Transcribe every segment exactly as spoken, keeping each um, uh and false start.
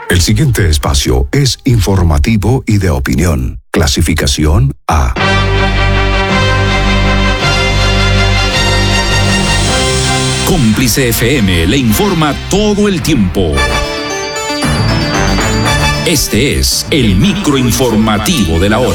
El siguiente espacio es informativo y de opinión. Clasificación A. Cómplice F M le informa todo el tiempo. Este es el microinformativo de la hora.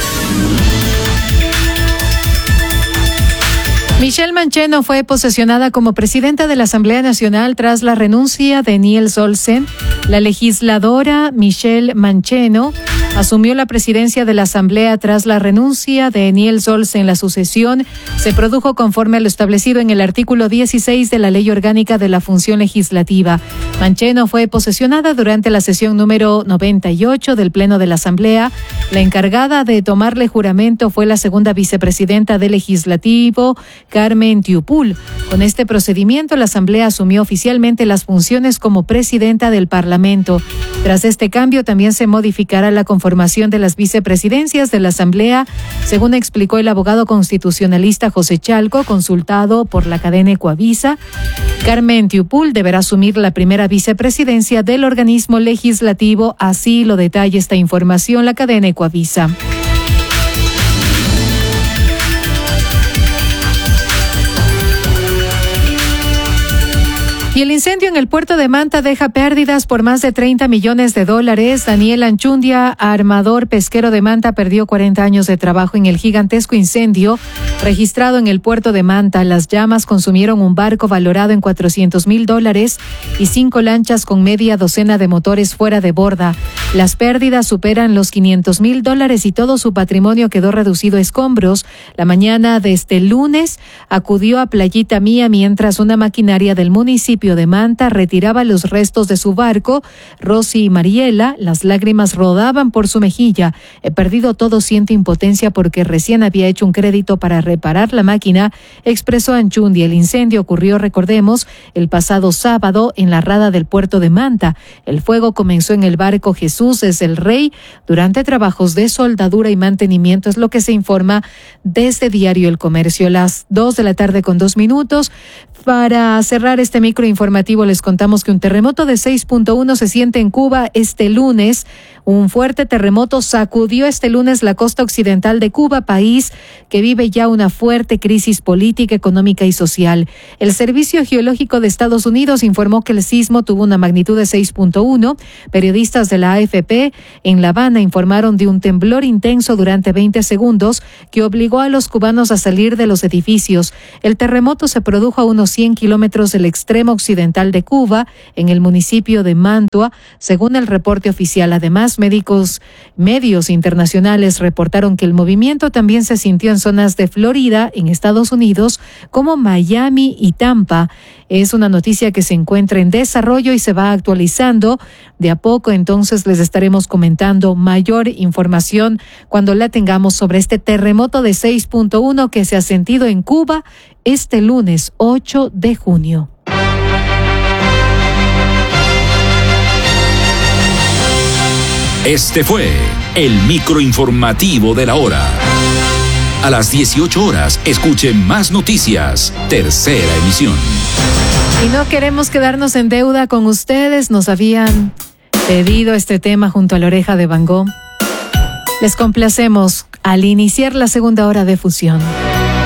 Michelle Mancheno fue posesionada como presidenta de la Asamblea Nacional tras la renuncia de Niels Olsen. La legisladora Michelle Mancheno asumió la presidencia de la Asamblea tras la renuncia de Niels Olsen. La sucesión se produjo conforme a lo establecido en el artículo dieciséis de la Ley Orgánica de la Función Legislativa. Mancheno fue posesionada durante la sesión número noventa y ocho del Pleno de la Asamblea. La encargada de tomarle juramento fue la segunda vicepresidenta del Legislativo, Carmen Tiupul. Con este procedimiento, la Asamblea asumió oficialmente las funciones como presidenta del Parlamento. Tras este cambio, también se modificará la conformación de las vicepresidencias de la Asamblea, según explicó el abogado constitucionalista José Chalco, consultado por la cadena Ecuavisa. Carmen Tiupul deberá asumir la primera vicepresidencia del organismo legislativo, así lo detalla esta información la cadena Ecuavisa. Y el incendio en el puerto de Manta deja pérdidas por más de treinta millones de dólares. Daniel Anchundia, armador pesquero de Manta, perdió cuarenta años de trabajo en el gigantesco incendio registrado en el puerto de Manta. Las llamas consumieron un barco valorado en cuatrocientos mil dólares y cinco lanchas con media docena de motores fuera de borda. Las pérdidas superan los quinientos mil dólares y todo su patrimonio quedó reducido a escombros. La mañana de este lunes acudió a Playita Mía mientras una maquinaria del municipio de Manta retiraba los restos de su barco. Rosy y Mariela, las lágrimas rodaban por su mejilla. He perdido todo, siento impotencia porque recién había hecho un crédito para reparar la máquina, expresó Anchundia. El incendio ocurrió, recordemos, el pasado sábado en la rada del puerto de Manta. El fuego comenzó en el barco Jesús es el Rey durante trabajos de soldadura y mantenimiento, es lo que se informa desde Diario El Comercio. Las dos de la tarde con dos minutos. Para cerrar este microinformativo, les contamos que un terremoto de seis punto uno se siente en Cuba este lunes. Un fuerte terremoto sacudió este lunes la costa occidental de Cuba, país que vive ya una fuerte crisis política, económica y social. El Servicio Geológico de Estados Unidos informó que el sismo tuvo una magnitud de seis punto uno. Periodistas de la A F P en La Habana informaron de un temblor intenso durante veinte segundos que obligó a los cubanos a salir de los edificios. El terremoto se produjo a unos cien kilómetros del extremo occidental de Cuba, en el municipio de Mantua, según el reporte oficial. Además, médicos, medios internacionales reportaron que el movimiento también se sintió en zonas de Florida, en Estados Unidos, como Miami y Tampa. Es una noticia que se encuentra en desarrollo y se va actualizando de a poco, entonces les estaremos comentando mayor información cuando la tengamos sobre este terremoto de seis punto uno que se ha sentido en Cuba este lunes ocho de junio. Este fue el microinformativo de la hora. A las dieciocho horas, escuche más noticias. Tercera emisión. Y no queremos quedarnos en deuda con ustedes. Nos habían pedido este tema junto a la oreja de Van Gogh. Les complacemos al iniciar la segunda hora de Fusión.